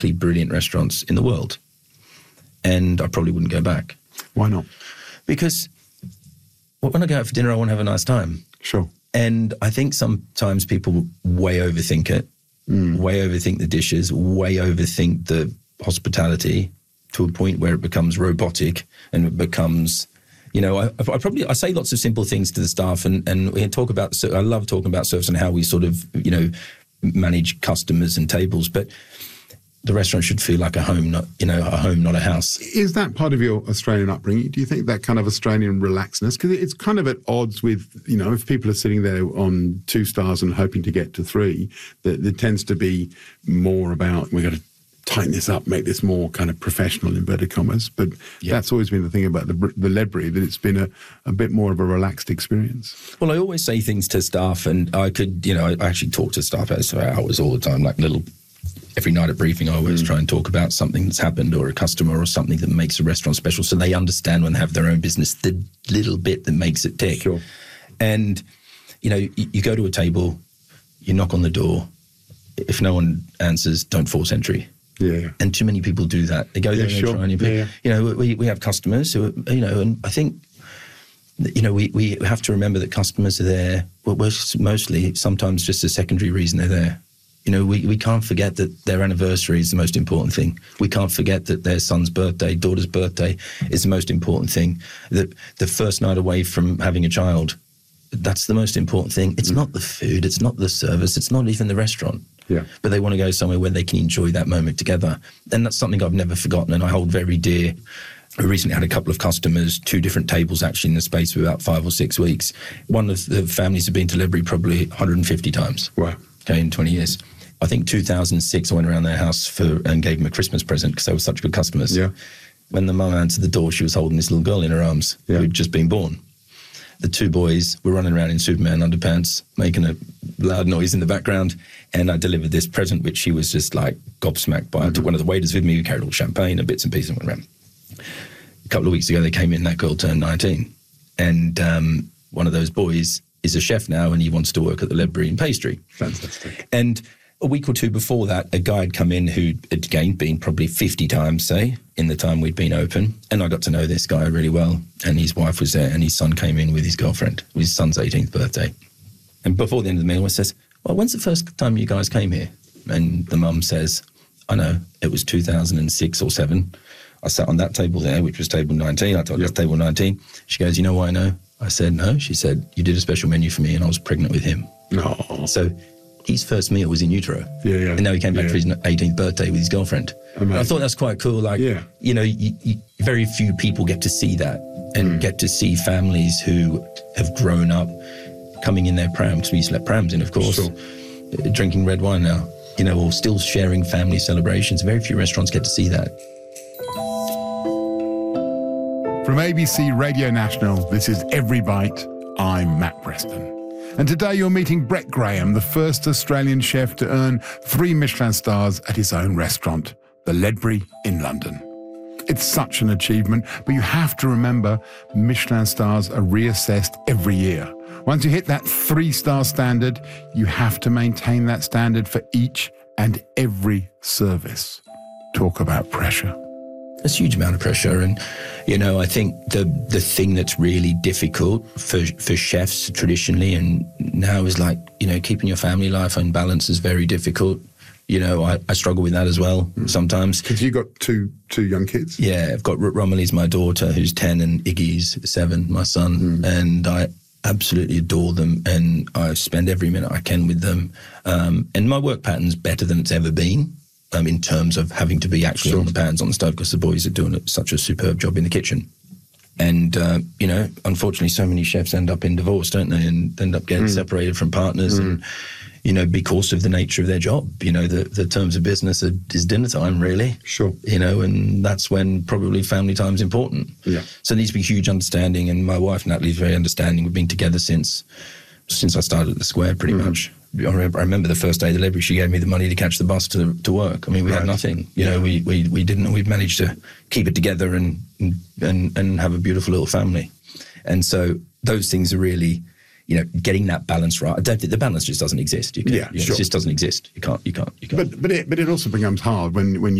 brilliant restaurants in the world. And I probably wouldn't go back. Why not? Because when I go out for dinner, I want to have a nice time. Sure. And I think sometimes people way overthink it, way overthink the dishes, way overthink the hospitality to a point where it becomes robotic and it becomes, I say lots of simple things to the staff and we talk about, I love talking about service and how we sort of, manage customers and tables, but the restaurant should feel like a home, not a house. Is that part of your Australian upbringing? Do you think that kind of Australian relaxedness? Because it's kind of at odds with, if people are sitting there on 2 stars and hoping to get to 3, that there tends to be more about, we've got to tighten this up, make this more kind of professional, inverted commas. But that's always been the thing about the Ledbury, that it's been a bit more of a relaxed experience. Well, I always say things to staff, and I could, I actually talk to staff for hours all the time, like every night at briefing, I always try and talk about something that's happened or a customer or something that makes a restaurant special so they understand when they have their own business, the little bit that makes it tick. Sure. And, you go to a table, you knock on the door. If no one answers, don't force entry. Yeah. And too many people do that. They go there and they try and, we have customers who, and I think, we have to remember that customers are there, well, mostly sometimes just a secondary reason they're there. We can't forget that their anniversary is the most important thing. We can't forget that their son's birthday, daughter's birthday is the most important thing. That the first night away from having a child, that's the most important thing. It's not the food, it's not the service, it's not even the restaurant. Yeah. But they want to go somewhere where they can enjoy that moment together. And that's something I've never forgotten and I hold very dear. I recently had a couple of customers, 2 different tables actually in the space of about 5 or 6 weeks. One of the families have been to Ledbury probably 150 times. Wow. Okay, in 20 years. I think 2006 I went around their house and gave them a Christmas present because they were such good customers. Yeah. When the mum answered the door, she was holding this little girl in her arms who'd just been born. The 2 boys were running around in Superman underpants, making a loud noise in the background, and I delivered this present, which she was just like gobsmacked by. I took one of the waiters with me, we carried all champagne and bits and pieces and went around. A couple of weeks ago, they came in, that girl turned 19, and one of those boys is a chef now, and he wants to work at the Ledbury in pastry. Fantastic. And a week or 2 before that, a guy had come in who had, again, been probably 50 times, say, in the time we'd been open. And I got to know this guy really well. And his wife was there, and his son came in with his girlfriend. It was his son's 18th birthday. And before the end of the meal, I says, well, when's the first time you guys came here? And the mum says, I know, it was 2006 or 7. I sat on that table there, which was table 19. I told her it's table 19. She goes, you know why I know? I said, no. She said, you did a special menu for me and I was pregnant with him. No. So his first meal was in utero. Yeah. And now he came back for his 18th birthday with his girlfriend. And I thought that's quite cool. Like, very few people get to see that and get to see families who have grown up coming in their prams. We used to let prams in, of course, drinking red wine now, or still sharing family celebrations. Very few restaurants get to see that. From ABC Radio National, this is Every Bite. I'm Matt Preston. And today you're meeting Brett Graham, the first Australian chef to earn 3 Michelin stars at his own restaurant, the Ledbury in London. It's such an achievement, but you have to remember Michelin stars are reassessed every year. Once you hit that 3-star standard, you have to maintain that standard for each and every service. Talk about pressure. There's a huge amount of pressure. And, I think the thing that's really difficult for chefs traditionally and now is like, keeping your family life in balance is very difficult. I struggle with that as well sometimes. Because you got two young kids? Yeah, I've got Romilly's my daughter who's 10 and Iggy's 7, my son. And I absolutely adore them and I spend every minute I can with them. And my work pattern's better than it's ever been. In terms of having to be actually on the pans on the stove because the boys are doing such a superb job in the kitchen. And, unfortunately, so many chefs end up in divorce, don't they, and end up getting separated from partners and, because of the nature of their job. The terms of business is dinner time, really. Sure. And that's when probably family time's important. Yeah. So there needs to be huge understanding, and my wife, Natalie's very understanding. We've been together since I started at the Square, pretty much. I remember the first day of the Ledbury, she gave me the money to catch the bus to work. I mean, we had nothing. We didn't. We'd managed to keep it together and have a beautiful little family. And so those things are really, getting that balance right. I don't think the balance just doesn't exist. Sure. It just doesn't exist. You can't. But it also becomes hard when